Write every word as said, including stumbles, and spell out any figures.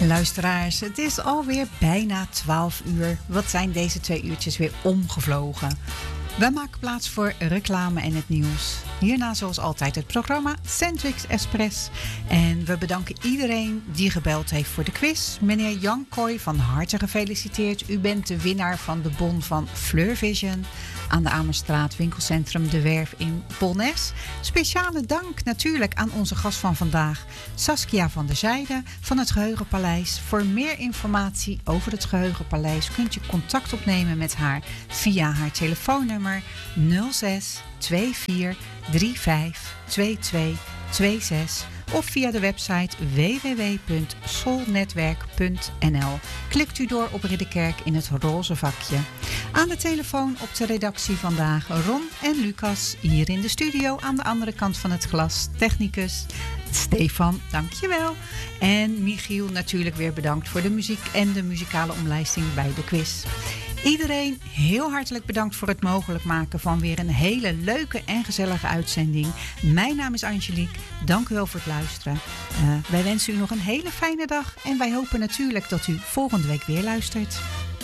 Luisteraars, het is alweer bijna twaalf uur. Wat zijn deze twee uurtjes weer omgevlogen? We maken plaats voor reclame en het nieuws. Hierna zoals altijd het programma Sandwich Express. En we bedanken iedereen die gebeld heeft voor de quiz. Meneer Jan Kooi, van harte gefeliciteerd. U bent de winnaar van de bon van Fleur Vision aan de Amerstraat winkelcentrum De Werf in Polnes. Speciale dank natuurlijk aan onze gast van vandaag, Saskia van der Zijde van het Geheugenpaleis. Voor meer informatie over het Geheugenpaleis kunt u contact opnemen met haar via haar telefoonnummer nul zes twee vier drie vijf twee twee twee zes of via de website w w w punt solnetwerk punt n l. Klikt u door op Ridderkerk in het roze vakje. Aan de telefoon op de redactie vandaag Ron en Lucas. Hier in de studio aan de andere kant van het glas technicus Stefan, dankjewel. En Michiel natuurlijk weer bedankt voor de muziek en de muzikale omlijsting bij de quiz. Iedereen heel hartelijk bedankt voor het mogelijk maken van weer een hele leuke en gezellige uitzending. Mijn naam is Angelique. Dank u wel voor het luisteren. Uh, wij wensen u nog een hele fijne dag en wij hopen natuurlijk dat u volgende week weer luistert.